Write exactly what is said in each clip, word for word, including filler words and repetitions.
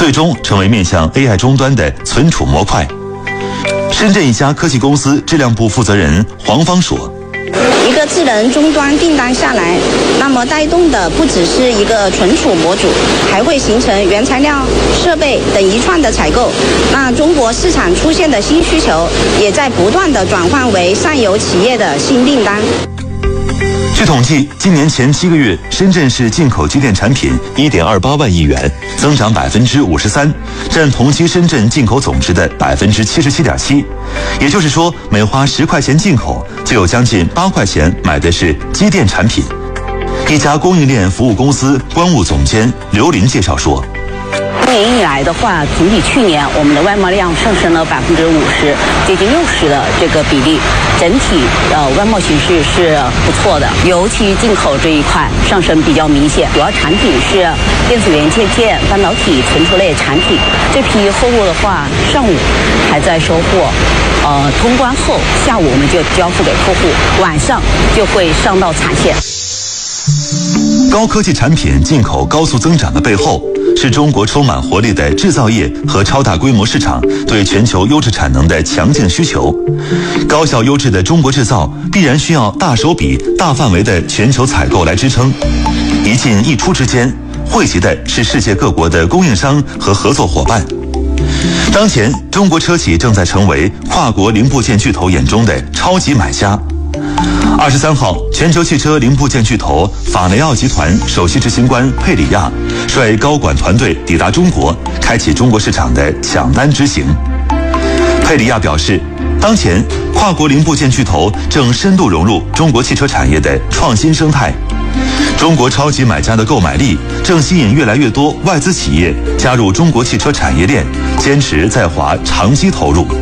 最终成为面向 A I 终端的存储模块。深圳一家科技公司质量部负责人黄芳说， 一个智能终端订单下来，那么带动的不只是一个存储模组，还会形成原材料、设备等一串的采购。那中国市场出现的新需求，也在不断的转换为上游企业的新订单。 据统计，今年前七个月，深圳市进口机电产品 一点二八万亿元，增长百分之五十三，占同期深圳进口总值的百分之七十七点七。也就是说，每花十块钱进口，就有将近八块钱买的是机电产品。一家供应链服务公司关务总监刘林介绍说， 今年以来的话，总体去年我们的外贸量上升了百分之五十，接近六十的这个比例，整体呃外贸形势是不错的，尤其进口这一块上升比较明显。主要产品是电子元件件、半导体、存储类产品。这批货物的话，上午还在收货，呃，通关后下午我们就交付给客户，晚上就会上到产线。 高科技产品进口高速增长的背后，是中国充满活力的制造业和超大规模市场对全球优质产能的强劲需求。高效优质的中国制造必然需要大手笔、大范围的全球采购来支撑。一进一出之间，汇集的是世界各国的供应商和合作伙伴。当前，中国车企正在成为跨国零部件巨头眼中的超级买家。二十三号，全球汽车零部件巨头法雷奥集团首席执行官佩里亚率高管团队抵达中国，开启中国市场的抢单之行。佩里亚表示，当前跨国零部件巨头正深度融入中国汽车产业的创新生态，中国超级买家的购买力正吸引越来越多外资企业加入中国汽车产业链，坚持在华长期投入。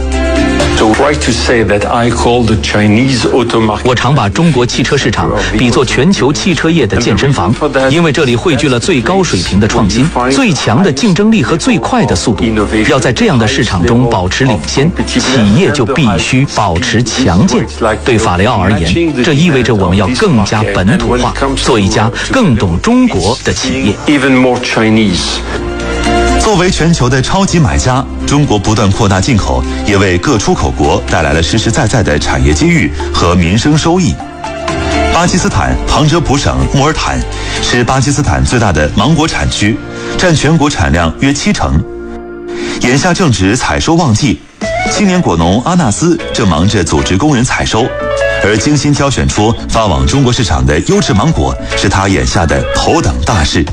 我常把中国汽车市场比作全球汽车业的健身房，因为这里汇聚了最高水平的创新、最强的竞争力和最快的速度。要在这样的市场中保持领先，企业就必须保持强健。对法雷奥而言，这意味着我们要更加本土化，做一家更懂中国的企业。 作为全球的超级买家，中国不断扩大进口，也为各出口国带来了实实在在的产业机遇和民生收益。巴基斯坦旁遮普省穆尔坦是巴基斯坦最大的芒果产区，占全国产量约七成。眼下正值采收旺季，青年果农阿纳斯正忙着组织工人采收，而精心挑选出发往中国市场的优质芒果是他眼下的头等大事。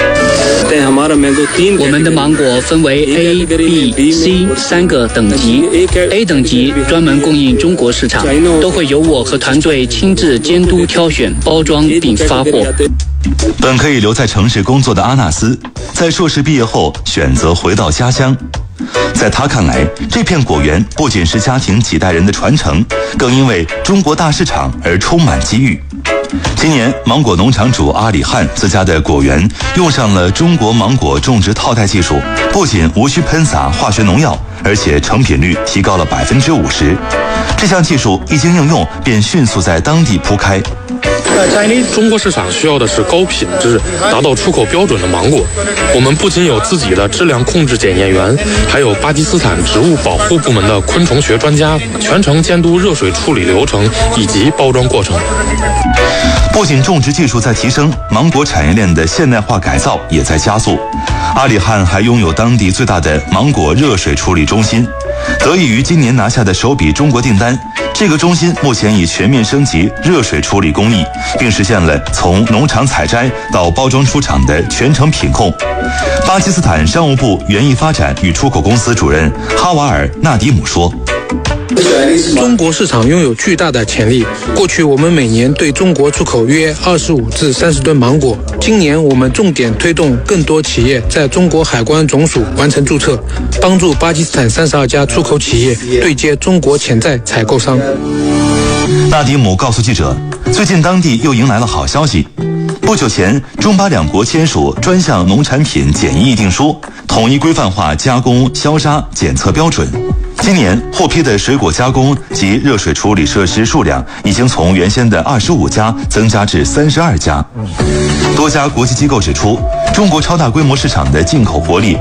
我们的芒果分为 A、B、C 三个等级。A 等级专门供应中国市场，都会由我和团队亲自监督挑选、包装并发货。 本可以留在城市工作的阿纳斯，在硕士毕业后选择回到家乡。在他看来，这片果园不仅是家庭几代人的传承，更因为中国大市场而充满机遇。今年，芒果农场主阿里汉自家的果园用上了中国芒果种植套袋技术，不仅无需喷洒化学农药，而且成品率提高了百分之五十。这项技术一经应用，便迅速在当地铺开。 中国市场需要的是高品质、达到出口标准的芒果。我们不仅有自己的质量控制检验员，还有巴基斯坦植物保护部门的昆虫学专家，全程监督热水处理流程以及包装过程。 不仅种植技术在提升，芒果产业链的现代化改造也在加速。阿里汉还拥有当地最大的芒果热水处理中心。得益于今年拿下的首笔中国订单，这个中心目前已全面升级热水处理工艺，并实现了从农场采摘到包装出厂的全程品控。巴基斯坦商务部园艺发展与出口公司主任哈瓦尔·纳迪姆说， 中国市场拥有巨大的潜力。过去我们每年对中国出口约二十五至三十吨芒果，今年我们重点推动更多企业在中国海关总署完成注册，帮助巴基斯坦三十二家出口企业对接中国潜在采购商。 纳迪姆告诉记者，最近当地又迎来了好消息。不久前，中巴两国签署专项农产品检疫议定书，统一规范化加工、消杀、检测标准。今年获批的水果加工及热水处理设施数量已经从原先的二十五家增加至三十二家。多家国际机构指出，中国超大规模市场的进口活力